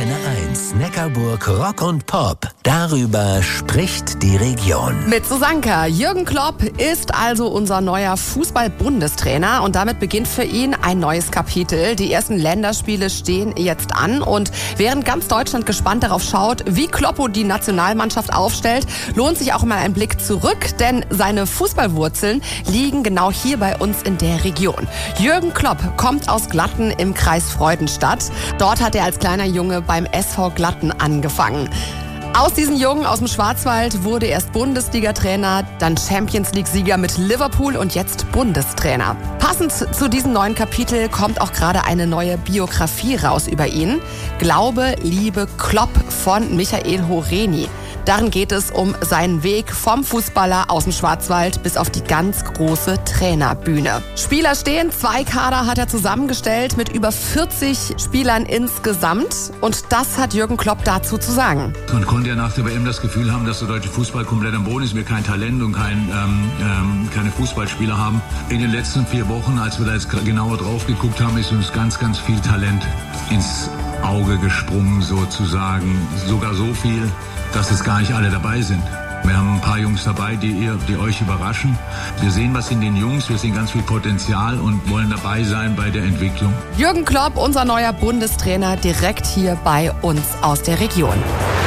Antenne 1, Neckarburg Rock und Pop. Darüber spricht die Region. Mit Susanka. Jürgen Klopp ist also unser neuer Fußball-Bundestrainer und damit beginnt für ihn ein neues Kapitel. Die ersten Länderspiele stehen jetzt an und während ganz Deutschland gespannt darauf schaut, wie Kloppo die Nationalmannschaft aufstellt, lohnt sich auch mal ein Blick zurück, denn seine Fußballwurzeln liegen genau hier bei uns in der Region. Jürgen Klopp kommt aus Glatten im Kreis Freudenstadt. Dort hat er als kleiner Junge beim SV Glatten angefangen. Aus diesen Jungen aus dem Schwarzwald wurde erst Bundesliga-Trainer, dann Champions-League-Sieger mit Liverpool und jetzt Bundestrainer. Passend zu diesem neuen Kapitel kommt auch gerade eine neue Biografie raus über ihn. Glaube, Liebe, Klopp von Michael Horeni. Darin geht es um seinen Weg vom Fußballer aus dem Schwarzwald bis auf die ganz große Trainerbühne. Spieler stehen, 2 Kader hat er zusammengestellt mit über 40 Spielern insgesamt. Und das hat Jürgen Klopp dazu zu sagen. Man konnte ja nach der WM das Gefühl haben, dass der deutsche Fußball komplett am Boden ist, wir kein Talent und keine Fußballspieler haben. In den letzten 4 Wochen, als wir da jetzt genauer drauf geguckt haben, ist uns ganz, ganz viel Talent ins Auge gesprungen sozusagen. Sogar so viel, dass jetzt gar nicht alle dabei sind. Wir haben ein paar Jungs dabei, die euch überraschen. Wir sehen was in den Jungs, wir sehen ganz viel Potenzial und wollen dabei sein bei der Entwicklung. Jürgen Klopp, unser neuer Bundestrainer, direkt hier bei uns aus der Region.